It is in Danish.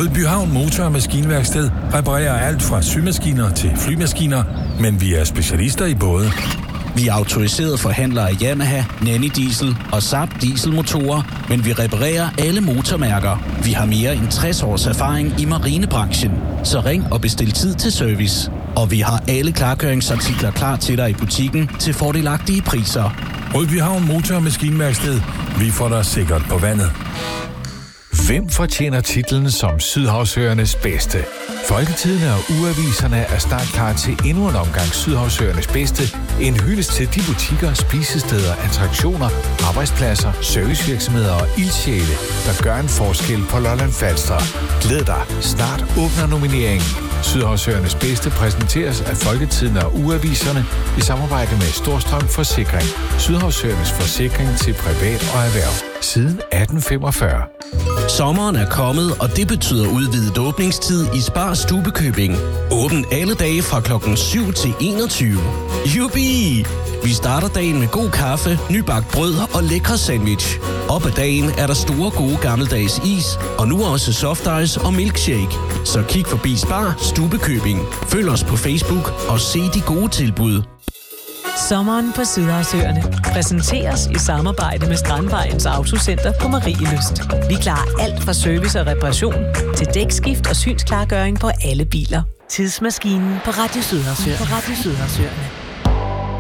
Rødbyhavn Motor- og Maskinværksted reparerer alt fra symaskiner til flymaskiner, men vi er specialister i både. Vi er autoriserede forhandlere af Yamaha, Nanny Diesel og Saab dieselmotorer, men vi reparerer alle motormærker. Vi har mere end 60 års erfaring i marinebranchen, så ring og bestil tid til service. Og vi har alle klargøringsartikler klar til dig i butikken til fordelagtige priser. Rødbyhavn Motor- og Maskinværksted. Vi får dig sikkert på vandet. Hvem fortjener titlen som Sydhavsøernes bedste? Folketidene og ugeaviserne er snart klar til endnu en omgang Sydhavsøernes bedste. En hyldest til de butikker, spisesteder, attraktioner, arbejdspladser, servicevirksomheder og ildsjæle, der gør en forskel på Lolland Falster. Glæd dig, snart åbner nomineringen. Sydhavsøernes bedste præsenteres af Folketidene og ugeaviserne i samarbejde med Storstrøm Forsikring. Sydhavsøernes forsikring til privat og erhverv. Siden 1845. Sommeren er kommet, og det betyder udvidet åbningstid i Spar Stubekøbing. Åben alle dage fra klokken 7 til 21. Jubi! Vi starter dagen med god kaffe, nybagt brød og lækre sandwich. Op ad dagen er der store gode gammeldags is, og nu også soft ice og milkshake. Så kig forbi Spar Stubekøbing. Følg os på Facebook og se de gode tilbud. Sommeren på Sydhavsøerne præsenteres i samarbejde med Strandvejens Autocenter på Marielyst. Vi klarer alt fra service og reparation til dækskift og synsklargøring på alle biler. Tidsmaskinen på Radio Sydhavsøerne.